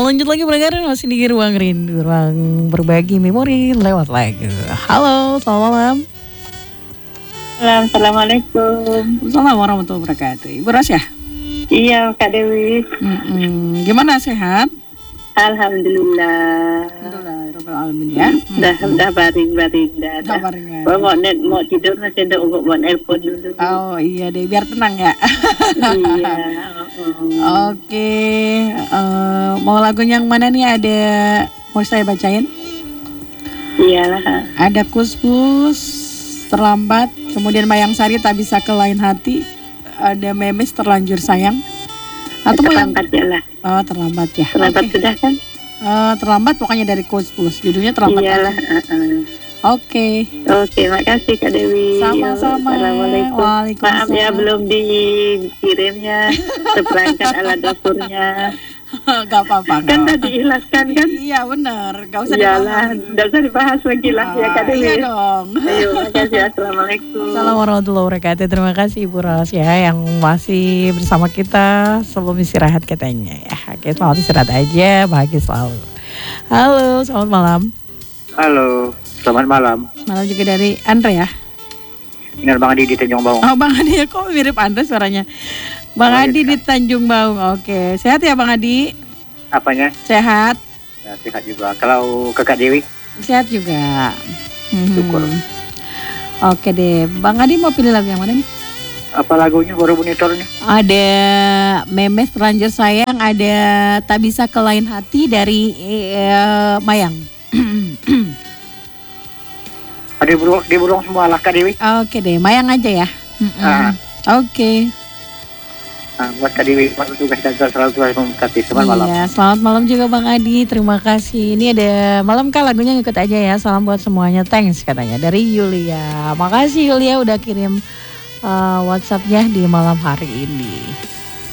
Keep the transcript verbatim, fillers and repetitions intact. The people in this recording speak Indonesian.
lanjut lagi pendengar, masih di Ruang Rindu, ruang berbagi memori lewat lagu. Halo, selamat malam. Assalamualaikum. Assalamualaikum warahmatullahi wabarakatuh. Ibu Rasya? Iya, Kak Dewi. Mm-mm. Gimana, sehat? Alhamdulillah. Alhamdulillah, Rabbil Alamin ya. Dah, dah baring-baring dah. Dah baring-baring. Kalau mau net mau tidur masih ada untuk buat nelpon dulu. Oh iya deh, biar tenang ya. Iya. oh. Oke, eh, mau lagu yang mana nih, ada mau saya bacain? Iyalah. Ada Kus-Plus, Terlambat, kemudian Mayang Sari, Tak Bisa ke Lain Hati, ada Memes, Terlanjur Sayang. Atau mau yang Terlambat ya lah. Oh, terlambat ya. Terlambat Oke. sudah kan? Eh, terlambat pokoknya dari Kus-Plus. Judulnya Terlambat. Iyalah. aja. uh-uh. Oke. Oke, makasih Kak Dewi. Sama-sama. Assalamualaikum. Waalaikumsalam. Maaf ya belum dikirimnya seperangkat alat dapurnya. Gak apa-apa. Kan gak. udah diikhlaskan kan? Iya benar. Gak usah Iyalah, dibahas. nggak usah dibahas lagi lah ya Kak Dewi. Iya dong. Ayo, makasih. Assalamualaikum. Assalamualaikum warahmatullahi wabarakatuh. Terima kasih Ibu Rasya yang masih bersama kita sebelum istirahat katanya ya. Oke, selamat istirahat aja, bahagia selalu. Halo, selamat malam. Halo, selamat malam. Malam juga dari Andre ya. Ini Bang Adi di Tanjung Baung. Oh, Bang Adi, kok mirip Andre suaranya. Bang Oh, Adi iya. di Tanjung Baung. Oke, sehat ya Bang Adi? Apanya? Sehat. Ya, sehat juga. Kalau Kakak Dewi? Sehat juga. Mhm. Syukur. Oke deh, Bang Adi mau pilih lagu yang mana nih? Apa lagunya baru monitor nih? Ada Memes, Terlanjur Sayang, ada Tak Bisa ke Lain Hati dari eh, Mayang. Ada di burung, di burung semua lah Kak Dewi. Oke deh, Mayang aja ya. Mm-mm. Ah. Oke. Nah, buat Kak Dewi, buat tugas dan selalu Tuhan memberkati. Selamat malam. Iya, selamat malam juga Bang Adi. Terima kasih. Ini ada malam kah lagunya, ngikut aja ya. Salam buat semuanya. Thanks katanya dari Yulia. Makasih Yulia udah kirim uh, WhatsApp-nya di malam hari ini.